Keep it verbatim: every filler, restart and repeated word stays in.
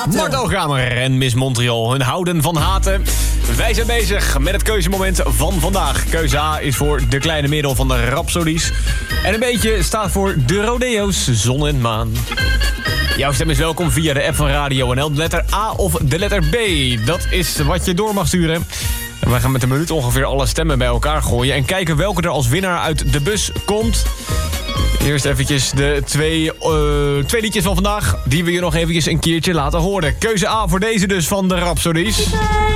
Marto Kramer en Miss Montreal, hun houden van haten. Wij zijn bezig met het keuzemoment van vandaag. Keuze A is voor de kleine middel van de Rhapsodies. En een beetje staat voor de Rodeo's, zon en maan. Jouw stem is welkom via de app van Radio N L. De letter A of de letter B. Dat is wat je door mag sturen. En wij gaan met een minuut ongeveer alle stemmen bij elkaar gooien... en kijken welke er als winnaar uit de bus komt. Eerst eventjes de twee, uh, twee liedjes van vandaag... die we je nog eventjes een keertje laten horen. Keuze A voor deze dus van de Rhapsodies.